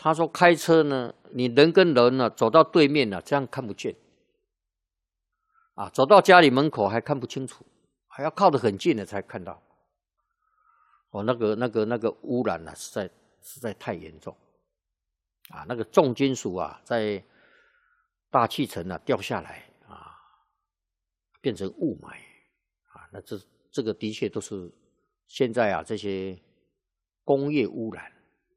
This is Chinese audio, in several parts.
他说开车呢，你人跟人呢走到对面呢，这样看不见，走到家里门口还看不清楚，还要靠得很近的才看到。那个污染呢，实在太严重，那个重金属在大气层掉下来变成雾霾那这个的确都是现在这些工业污染。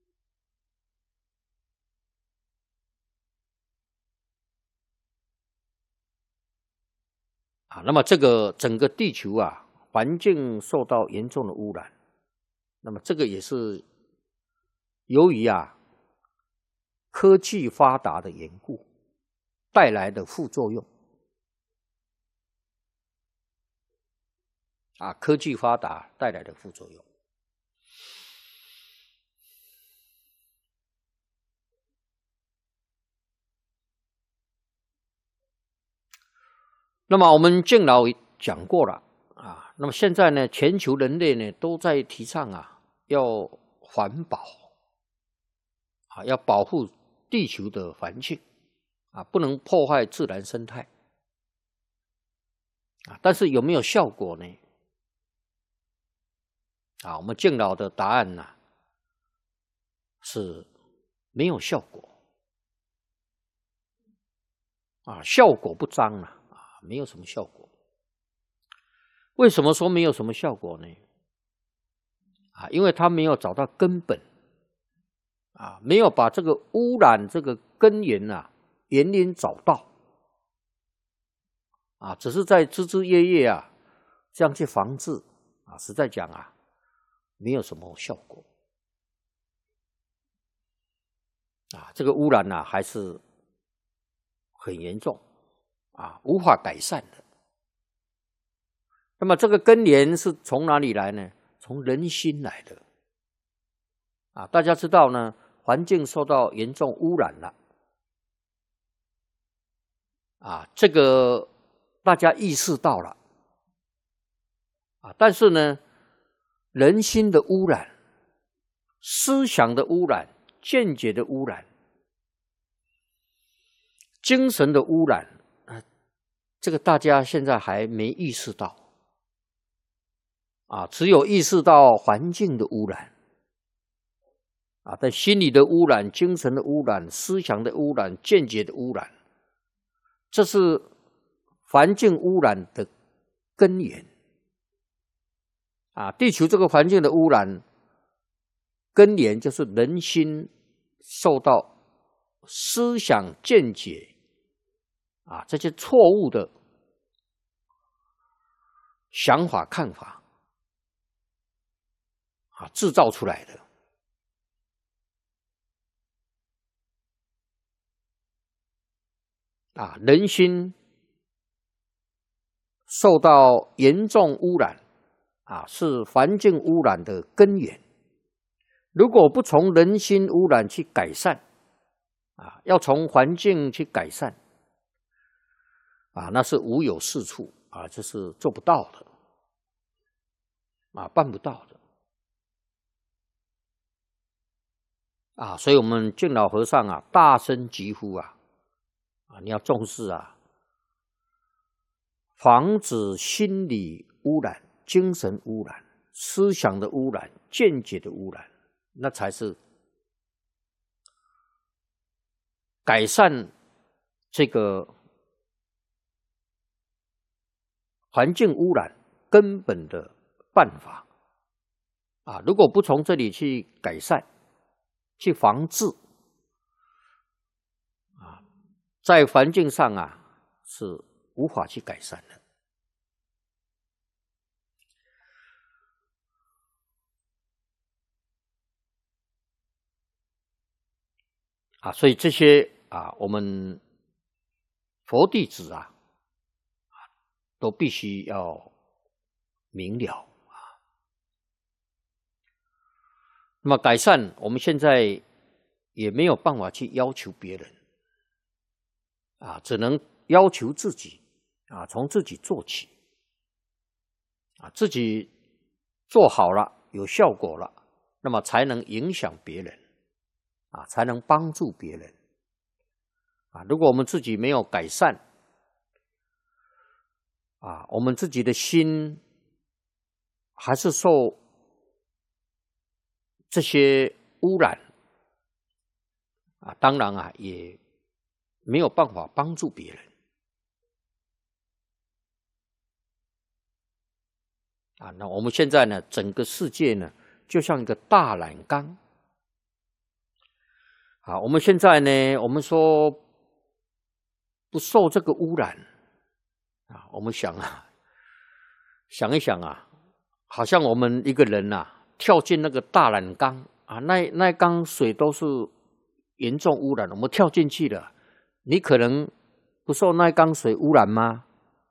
那么这个整个地球环境受到严重的污染，那么这个也是由于科技发达的缘故带来的副作用。科技发达带来的副作用。那么我们敬老讲过了那么现在呢，全球人类呢都在提倡要环保要保护地球的环境不能破坏自然生态但是有没有效果呢？我们敬老的答案是没有效果效果不彰没有什么效果。为什么说没有什么效果呢？因为他没有找到根本没有把这个污染这个根源原因找到只是在枝枝叶叶这样去防治实在讲没有什么效果这个污染还是很严重无法改善的。那么这个根源是从哪里来呢？从人心来的大家知道呢，环境受到严重污染了这个大家意识到了但是呢，人心的污染、思想的污染、见解的污染、精神的污染这个大家现在还没意识到只有意识到环境的污染但心理的污染、精神的污染、思想的污染、见解的污染，这是环境污染的根源地球这个环境的污染根源就是人心受到思想见解这些错误的想法看法制造出来的人心受到严重污染是环境污染的根源。如果不从人心污染去改善要从环境去改善那是无有是处这是做不到的办不到的所以我们敬老和尚大声疾呼你要重视防止心理污染、精神污染、思想的污染、见解的污染，那才是改善这个环境污染根本的办法如果不从这里去改善、去防治在环境上是无法去改善的所以这些我们佛弟子都必须要明了那么改善，我们现在也没有办法去要求别人只能要求自己从自己做起自己做好了有效果了，那么才能影响别人啊，才能帮助别人啊。如果我们自己没有改善啊，我们自己的心还是受这些污染啊，当然啊，也没有办法帮助别人啊。那我们现在呢，整个世界呢，就像一个大染缸啊。我们现在呢，我们说不受这个污染啊，我们想一想啊，好像我们一个人跳进那个大染缸啊，那缸水都是严重污染，我们跳进去了，你可能不受那缸水污染吗？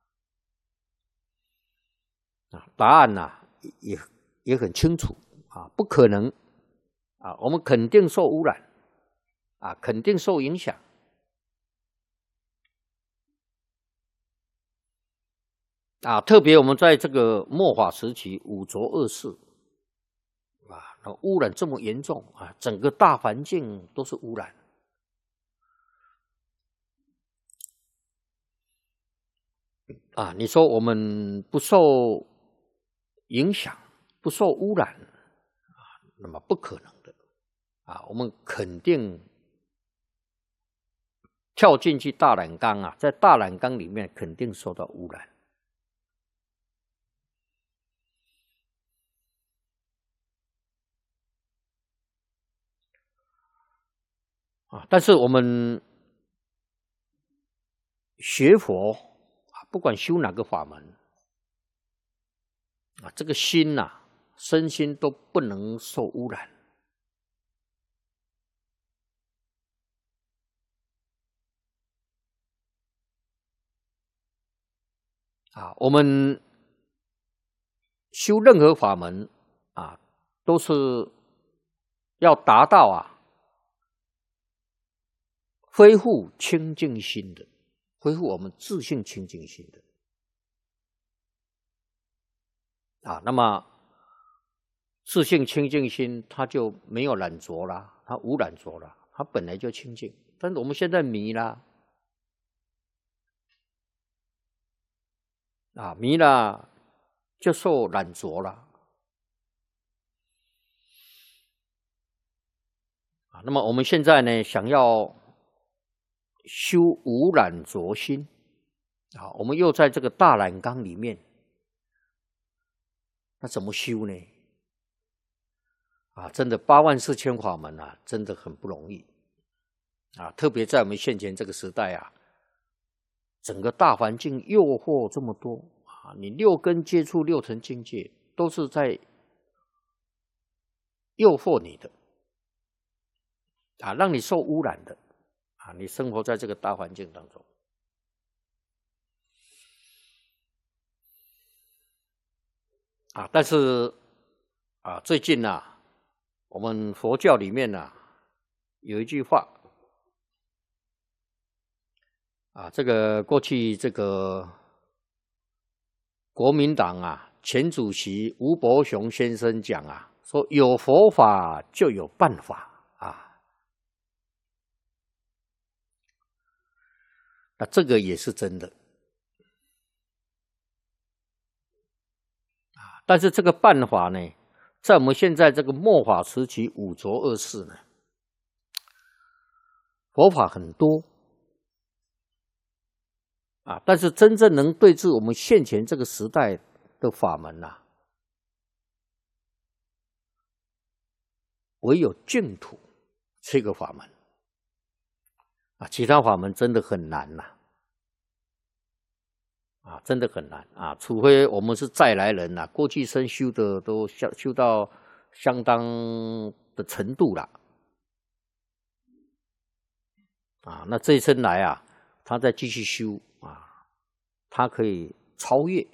啊，答案也很清楚啊，不可能啊，我们肯定受污染啊，肯定受影响啊。特别我们在这个末法时期五浊恶世啊，那污染这么严重啊，整个大环境都是污染啊。你说我们不受影响，不受污染啊，那么不可能的啊。我们肯定跳进去大染缸啊，在大染缸里面肯定受到污染啊。但是我们学佛啊，不管修哪个法门啊，这个心身心都不能受污染啊。我们修任何法门啊，都是要达到恢复清净心的，恢复我们自性清净心的啊。那么自性清净心，它就没有染浊啦，它无染浊啦，它本来就清净。但是我们现在迷啦啊，迷了就受染浊了啊。那么我们现在呢，想要修无染浊心啊，我们又在这个大染缸里面，那怎么修呢？啊，真的84000法门真的很不容易啊！特别在我们现前这个时代整个大环境诱惑这么多啊，你6根接触6层境界，都是在诱惑你的啊，让你受污染的啊，你生活在这个大环境当中啊。但是最近我们佛教里面有一句话这个过去这个国民党前主席吴伯雄先生讲说有佛法就有办法那这个也是真的但是这个办法呢，在我们现在这个末法时期五浊恶世呢，佛法很多但是真正能对治我们现前这个时代的法门唯有净土这个法门其他法门真的很难真的很难除非我们是再来人过去生修的都修到相当的程度了那这一生来他再继续修他可以超越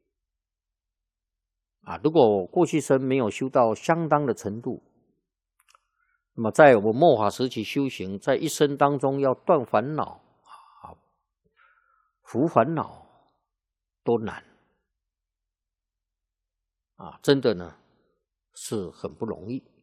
如果过去生没有修到相当的程度，那么在我们末法时期修行，在一生当中要断烦恼除烦恼都难真的呢是很不容易